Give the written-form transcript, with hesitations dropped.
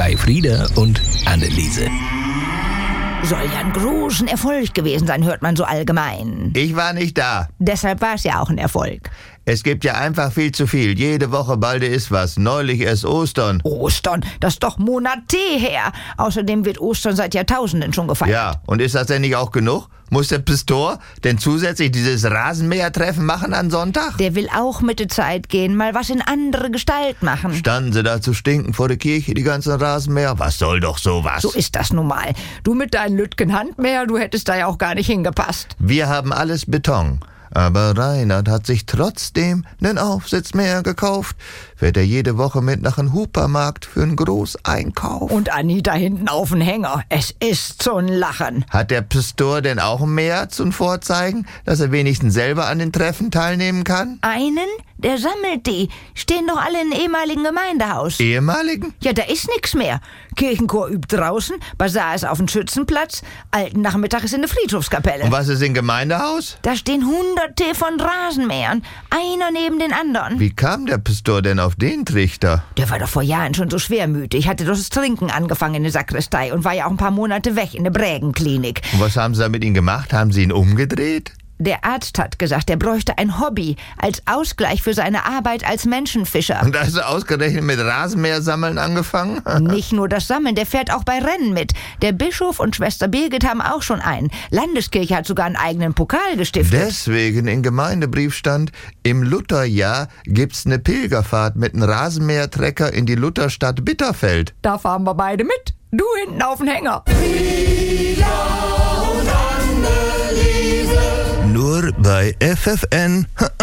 bei Frieda und Anneliese. Soll ja ein großen Erfolg gewesen sein, hört man so allgemein. Ich war nicht da. Deshalb war es ja auch ein Erfolg. Es gibt ja einfach viel zu viel. Jede Woche balde ist was. Neulich erst Ostern. Ostern, das ist doch Monate her. Außerdem wird Ostern seit Jahrtausenden schon gefeiert. Ja, und ist das denn nicht auch genug? Muss der Pastor denn zusätzlich dieses Rasenmähertreffen machen an Sonntag? Der will auch mit der Zeit gehen, mal was in andere Gestalt machen. Standen sie da zu stinken vor der Kirche, die ganzen Rasenmäher? Was soll doch sowas? So ist das nun mal. Du mit deinen Lütgen-Handmäher, du hättest da ja auch gar nicht hingepasst. Wir haben alles Beton. Aber Reinhard hat sich trotzdem nen Aufsitzmäher gekauft. Fährt er jede Woche mit nach einem Hupermarkt für einen Großeinkauf. Und Anita hinten auf den Hänger. Es ist zum Lachen. Hat der Pastor denn auch ein Mäher zum Vorzeigen, dass er wenigstens selber an den Treffen teilnehmen kann? Einen? Der sammelt die. Stehen doch alle im ehemaligen Gemeindehaus. Ehemaligen? Ja, da ist nix mehr. Kirchenchor übt draußen, Basar ist auf dem Schützenplatz, alten Nachmittag ist in der Friedhofskapelle. Und was ist im Gemeindehaus? Da stehen Hunderte von Rasenmähern, einer neben den anderen. Wie kam der Pastor denn auf den Trichter? Der war doch vor Jahren schon so schwermütig, hatte doch das Trinken angefangen in der Sakristei und war ja auch ein paar Monate weg in der Brägenklinik. Und was haben sie da mit ihm gemacht? Haben sie ihn umgedreht? Der Arzt hat gesagt, er bräuchte ein Hobby als Ausgleich für seine Arbeit als Menschenfischer. Und da ist er ausgerechnet mit Rasenmähersammeln angefangen? Nicht nur das Sammeln, der fährt auch bei Rennen mit. Der Bischof und Schwester Birgit haben auch schon einen. Landeskirche hat sogar einen eigenen Pokal gestiftet. Deswegen im Gemeindebrief stand, im Lutherjahr gibt's eine Pilgerfahrt mit einem Rasenmähertrecker in die Lutherstadt Bitterfeld. Da fahren wir beide mit. Du hinten auf den Hänger. Nur bei FFN